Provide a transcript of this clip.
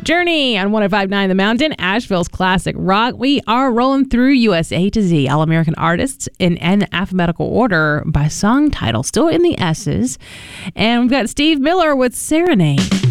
Journey on 105.9 The Mountain, Asheville's classic rock. We are rolling through USA to Z, All-American artists in an alphabetical order by song title, still in the S's. And we've got Steve Miller with Serenade.